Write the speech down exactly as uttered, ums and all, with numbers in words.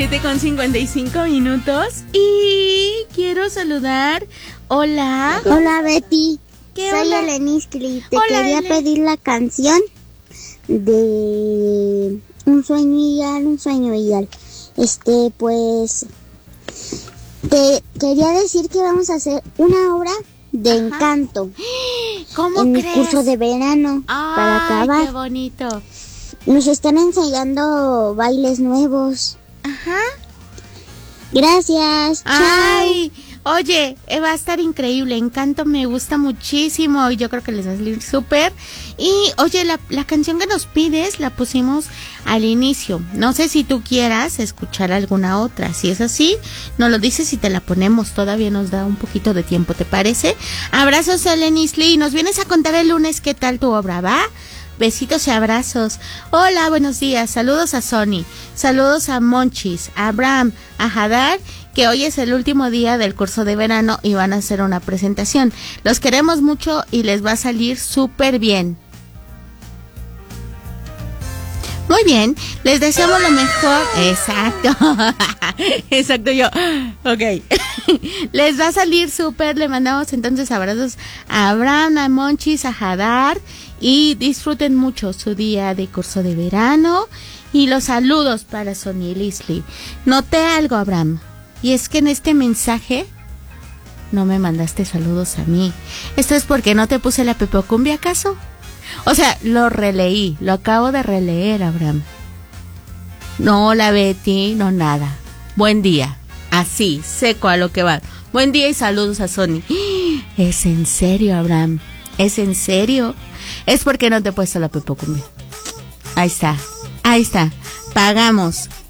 siete con cincuenta y cinco minutos y quiero saludar. Hola. Hola, Betty. ¿Qué Soy hola? Eleniscli. Te Hola, quería Ele. pedir la canción de Un sueño ideal, un sueño ideal. Este, pues, te quería decir que vamos a hacer una obra de Ajá. Encanto ¿Cómo en crees? el curso de verano para Ay, acabar. qué bonito. Nos están enseñando bailes nuevos. Ajá. Gracias. Chao. Ay, oye, eh, va a estar increíble. Encanto me gusta muchísimo y yo creo que les va a salir súper. Y oye, la, la canción que nos pides la pusimos al inicio. No sé si tú quieras escuchar alguna otra. Si es así, nos lo dices y te la ponemos. Todavía nos da un poquito de tiempo, ¿te parece? Abrazos, Elenisli. Y nos vienes a contar el lunes qué tal tu obra, ¿va? Besitos y abrazos. Hola, buenos días. Saludos a Sony. Saludos a Monchis, a Abraham, a Hadar, que hoy es el último día del curso de verano y van a hacer una presentación. Los queremos mucho y les va a salir súper bien. Muy bien, les deseamos lo mejor. Exacto. Exacto, yo. Ok. Les va a salir súper. Le mandamos entonces abrazos a Abraham, a Monchis, a Hadar. Y disfruten mucho su día de curso de verano. Y los saludos para Sonia y Leslie. Noté algo, Abraham. Y es que en este mensaje no me mandaste saludos a mí. ¿Esto es porque no te puse la pepocumbia, acaso? O sea, lo releí, lo acabo de releer, Abraham. No, la Betty, no nada. Buen día. Así, seco a lo que va. Buen día y saludos a Sony. ¿Es en serio, Abraham? ¿Es en serio? Es porque no te he puesto la pepocumbia. Ahí está, ahí está. Pagamos.